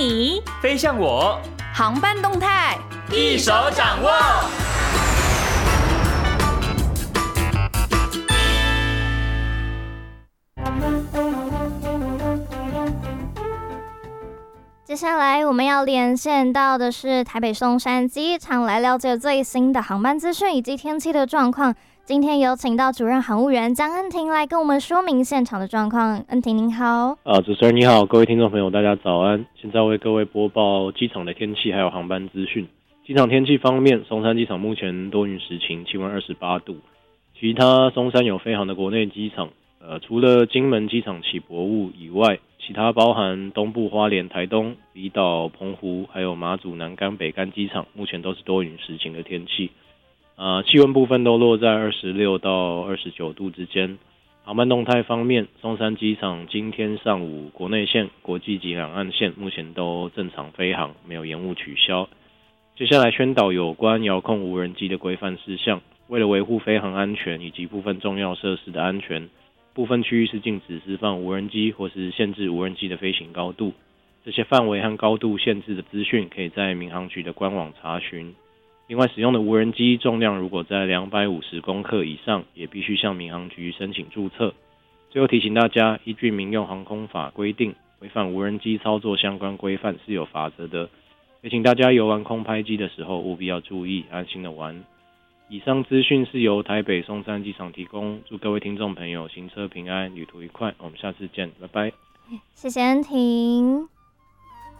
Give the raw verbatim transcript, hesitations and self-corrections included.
你， 飞向我， 航班动态一手掌握。 接下来我们要连线到的是台北松山机场，来了解最新的航班资讯以及天气的状况。今天有请到主任航务员江恩婷来跟我们说明现场的状况。恩婷您好。 啊，主持人你好，各位听众朋友大家早安。现在为各位播报机场的天气还有航班资讯。机场天气方面，松山机场目前多云时晴，气温二十八度。其他松山有飞航的国内机场，呃，除了金门机场起薄雾以外，其他包含东部花莲、台东、离岛、澎湖，还有马祖、南竿、北竿机场，目前都是多云时晴的天气。呃，气温部分都落在二十六到二十九度之间。航班动态方面，松山机场今天上午国内线、国际及两岸线目前都正常飞航，没有延误取消。接下来宣导有关遥控无人机的规范事项，为了维护飞航安全以及部分重要设施的安全，部分区域是禁止释放无人机或是限制无人机的飞行高度。这些范围和高度限制的资讯可以在民航局的官网查询。另外，使用的无人机重量如果在两百五十公克以上，也必须向民航局申请注册。最后提醒大家，依据民用航空法规定，违反无人机操作相关规范是有罚则的。也请大家游玩空拍机的时候务必要注意，安心的玩。以上资讯是由台北松山机场提供，祝各位听众朋友行车平安，旅途愉快。我们下次见，拜拜。 谢谢恩婷。